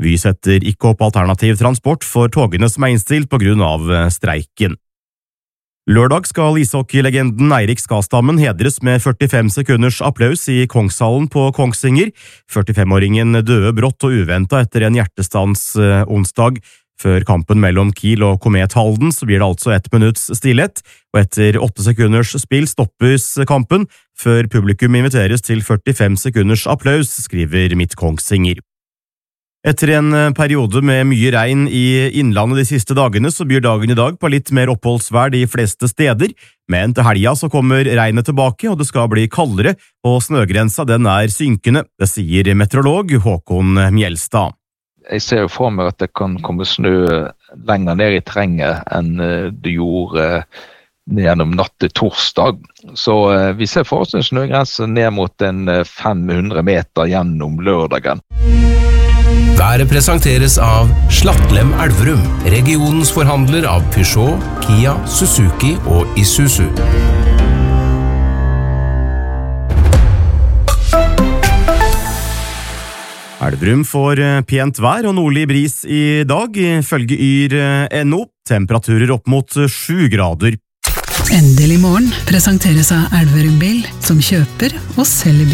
Vy setter ikke opp alternativ transport for togene som innstilt på grunn av streiken. Lørdag skal ishockeylegenden Eirik Skastammen hedres med 45 sekunders applaus i Kongshallen på Kongsvinger. 45-åringen døde brått og uventet etter en hjertestans onsdag. Før kampen mellom Kiel og Komet Halden så blir det altså 1 minutts stillhet, og etter 8 sekunders spill stoppes kampen, før publikum inviteres til 45 sekunders applaus, skriver Midt Kongsvinger. Etter en periode med mye regn i innlandet de siste dagene, så byr dagen i dag på litt mer oppholdsvær de fleste steder, men til helga så kommer regnet tilbake, og det skal bli kaldere, og snøgrensa den er synkende, det sier meteorolog Håkon Mjelstad. Jeg ser jo for meg at det kan komme snø lenger ned i terrenget enn det gjorde gjennom natt til torsdag. Så vi ser for oss en snøgrense ned mot en 500 meter gjennom lørdagen. Været presenteres av Slattlem Elverum, regionens forhandler av Peugeot, Kia, Suzuki og Isuzu. Elverum får pent vær og nordlig bris i dag, ifølge Yr.no. Temperaturer opp mot 7 grader. Endelig morgen presenteres av Elverum Bil, som kjøper og selger bil.